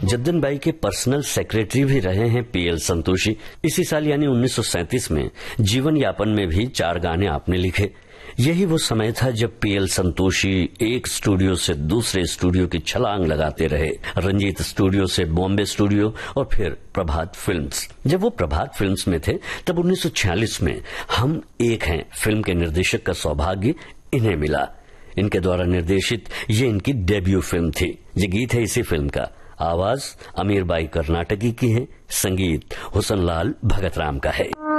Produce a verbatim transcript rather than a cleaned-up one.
Jaddan by के personal secretary भी रहे हैं पीएल संतोषी। इसी साल यानी उन्नीस सौ सैंतीस में जीवन यापन में भी चार गाने आपने लिखे। यही वो समय था जब पीएल संतोषी एक स्टूडियो से दूसरे स्टूडियो की छलांग लगाते रहे। रंजीत स्टूडियो से बॉम्बे स्टूडियो और फिर प्रभात फिल्म्स। जब वो प्रभात फिल्म्स में थे तब उन्नीस सौ छियालीस में हम एक हैं फिल्म के निर्देशक का सौभाग्य इन्हें मिला। इनके द्वारा निर्देशित ये इनकी डेब्यू फिल्म थी। ये गीत है इसी फिल्म का। आवाज अमीर बाई कर्नाटकी की है, संगीत हुसन लाल भगत राम का है।